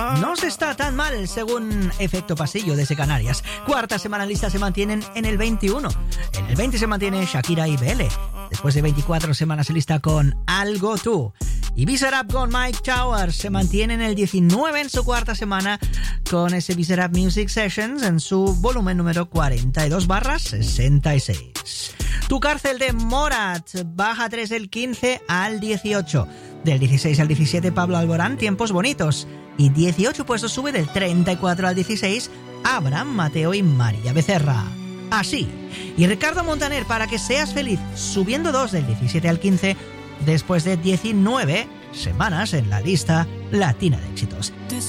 No se está tan mal, según Efecto Pasillo desde Canarias. Cuarta semana en lista se mantienen en el 21. En el 20 se mantiene Shakira y Belle, después de 24 semanas en lista con Algo Tú. Y Bizarrap con Mike Towers se mantiene en el 19 en su cuarta semana con ese Bizarrap Music Sessions en su volumen número 42/66. Tu cárcel de Morat baja 3 del 15 al 18. Del 16 al 17 Pablo Alborán, Tiempos Bonitos. Y 18 puestos sube del 34 al 16 Abraham Mateo y María Becerra. Así. Y Ricardo Montaner, Para que seas feliz, subiendo 2 del 17 al 15 después de 19 semanas en la lista latina de éxitos.